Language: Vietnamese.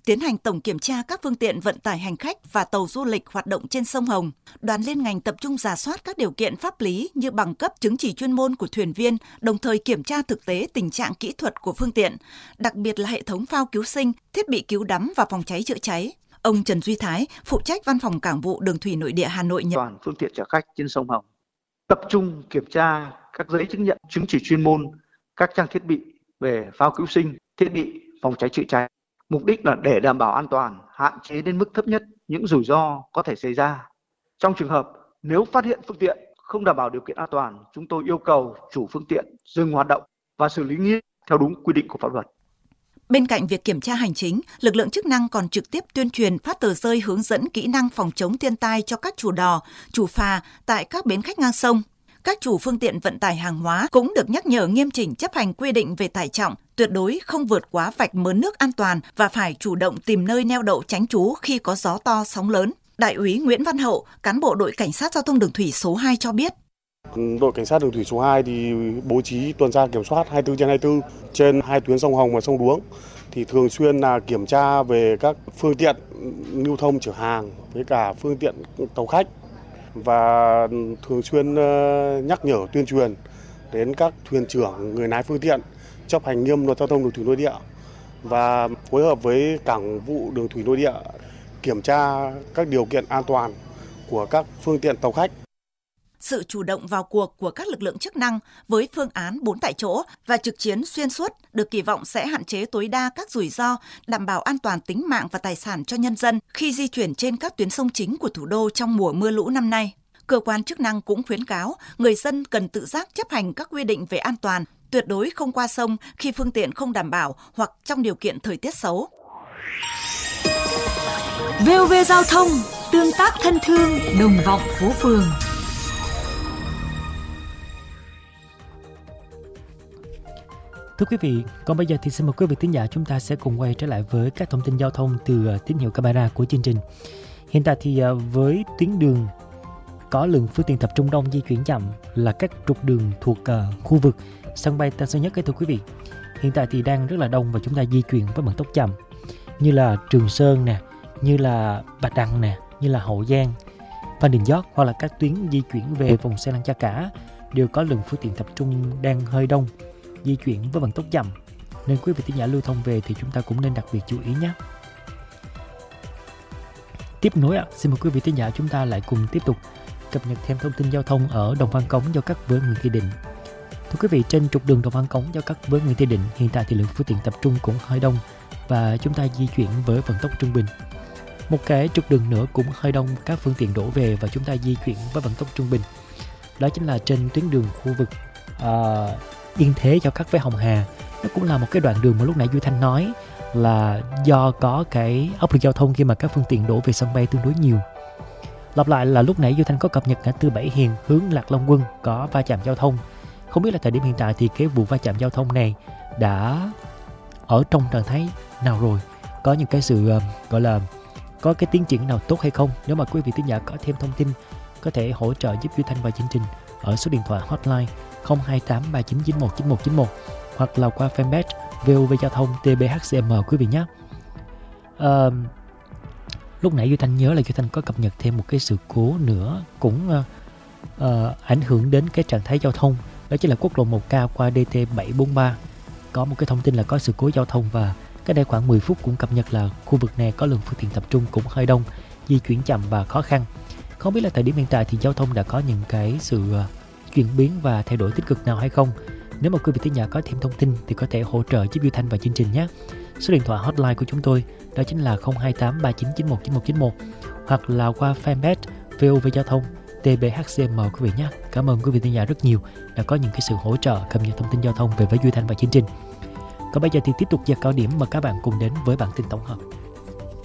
tiến hành tổng kiểm tra các phương tiện vận tải hành khách và tàu du lịch hoạt động trên sông Hồng. Đoàn liên ngành tập trung rà soát các điều kiện pháp lý như bằng cấp, chứng chỉ chuyên môn của thuyền viên, đồng thời kiểm tra thực tế tình trạng kỹ thuật của phương tiện, đặc biệt là hệ thống phao cứu sinh, thiết bị cứu đắm và phòng cháy chữa cháy. Ông Trần Duy Thái, phụ trách Văn phòng Cảng vụ Đường thủy Nội địa Hà Nội nhận. Toàn phương tiện chở khách trên sông Hồng tập trung kiểm tra các giấy chứng nhận, chứng chỉ chuyên môn, các trang thiết bị về phao cứu sinh, thiết bị phòng cháy chữa cháy. Mục đích là để đảm bảo an toàn, hạn chế đến mức thấp nhất những rủi ro có thể xảy ra. Trong trường hợp nếu phát hiện phương tiện không đảm bảo điều kiện an toàn, chúng tôi yêu cầu chủ phương tiện dừng hoạt động và xử lý nghiêm theo đúng quy định của pháp luật. Bên cạnh việc kiểm tra hành chính, lực lượng chức năng còn trực tiếp tuyên truyền, phát tờ rơi hướng dẫn kỹ năng phòng chống thiên tai cho các chủ đò, chủ phà tại các bến khách ngang sông. Các chủ phương tiện vận tải hàng hóa cũng được nhắc nhở nghiêm chỉnh chấp hành quy định về tải trọng, tuyệt đối không vượt quá vạch mớn nước an toàn và phải chủ động tìm nơi neo đậu tránh trú khi có gió to, sóng lớn. Đại úy Nguyễn Văn Hậu, cán bộ đội Cảnh sát Giao thông Đường thủy số 2 cho biết. Đội Cảnh sát Đường thủy số 2 thì bố trí tuần tra kiểm soát 24/24 trên hai tuyến sông Hồng và sông Đuống. Thì thường xuyên là kiểm tra về các phương tiện lưu thông chở hàng với cả phương tiện tàu khách và thường xuyên nhắc nhở tuyên truyền đến các thuyền trưởng, người lái phương tiện chấp hành nghiêm luật giao thông đường thủy nội địa và phối hợp với Cảng vụ Đường thủy Nội địa kiểm tra các điều kiện an toàn của các phương tiện tàu khách. Sự chủ động vào cuộc của các lực lượng chức năng với phương án 4 tại chỗ và trực chiến xuyên suốt được kỳ vọng sẽ hạn chế tối đa các rủi ro, đảm bảo an toàn tính mạng và tài sản cho nhân dân khi di chuyển trên các tuyến sông chính của thủ đô trong mùa mưa lũ năm nay. Cơ quan chức năng cũng khuyến cáo người dân cần tự giác chấp hành các quy định về an toàn, tuyệt đối không qua sông khi phương tiện không đảm bảo hoặc trong điều kiện thời tiết xấu. VOV Giao thông, tương tác thân thương, đồng vọng phố phường. Thưa quý vị, còn bây giờ thì xin mời quý vị thính giả chúng ta sẽ cùng quay trở lại với các thông tin giao thông từ tín hiệu camera của chương trình. Hiện tại thì với tuyến đường có lượng phương tiện tập trung đông di chuyển chậm là các trục đường thuộc khu vực sân bay Tân Sơn Nhất thưa quý vị. Hiện tại thì đang rất là đông và chúng ta di chuyển với vận tốc chậm, như là Trường Sơn nè, như là Bạch Đằng nè, như là Hậu Giang, Phan Đình Giót hoặc là các tuyến di chuyển về vùng Xe Lăng Cha Cả đều có lượng phương tiện tập trung đang hơi đông, di chuyển với vận tốc chậm, nên quý vị thính giả lưu thông về thì chúng ta cũng nên đặc biệt chú ý nhé. Tiếp nối xin mời quý vị thính giả chúng ta lại cùng tiếp tục cập nhật thêm thông tin giao thông ở Đồng Văn Cống giao cắt với Nguyễn Thị Định. Thưa quý vị, trên trục đường Đồng Văn Cống giao cắt với Nguyễn Thị Định hiện tại thì lượng phương tiện tập trung cũng hơi đông và chúng ta di chuyển với vận tốc trung bình. Một cái trục đường nữa cũng hơi đông các phương tiện đổ về và chúng ta di chuyển với vận tốc trung bình. Đó chính là trên tuyến đường khu vực Yên Thế giao cắt với Hồng Hà. Nó cũng là một cái đoạn đường mà lúc nãy Duy Thanh nói là do có cái áp lực giao thông khi mà các phương tiện đổ về sân bay tương đối nhiều. Lặp lại là lúc nãy Duy Thanh có cập nhật ngã tư Bảy Hiền hướng Lạc Long Quân có va chạm giao thông. Không biết là thời điểm hiện tại thì cái vụ va chạm giao thông này đã ở trong trạng thái nào rồi, có những cái sự gọi là có cái tiến triển nào tốt hay không. Nếu mà quý vị thính giả có thêm thông tin có thể hỗ trợ giúp Duy Thanh và chương trình ở số điện thoại hotline 028 3991 9191 hoặc là qua fanpage VOV Giao thông TBHCM quý vị nhé. Lúc nãy Duy Thanh nhớ là Duy Thanh có cập nhật thêm một cái sự cố nữa cũng ảnh hưởng đến cái trạng thái giao thông, đó chính là quốc lộ 1K qua DT 743 có một cái thông tin là có sự cố giao thông và cách đây khoảng 10 phút cũng cập nhật là khu vực này có lượng phương tiện tập trung cũng hơi đông, di chuyển chậm và khó khăn. Không biết là thời điểm hiện tại thì giao thông đã có những cái sự chuyển biến và thay đổi tích cực nào hay không. Nếu mà quý vị thính giả có thêm thông tin thì có thể hỗ trợ giúp Duy Thanh và chương trình nhé. Số điện thoại hotline của chúng tôi đó chính là 028 3991 9191 hoặc là qua fanpage VOV Giao thông TBHCM quý vị nhé. Cảm ơn quý vị thính giả rất nhiều đã có những cái sự hỗ trợ cập nhật thông tin giao thông về với Duy Thanh và chương trình. Còn bây giờ thì tiếp tục giờ cao điểm mà các bạn cùng đến với bản tin tổng hợp.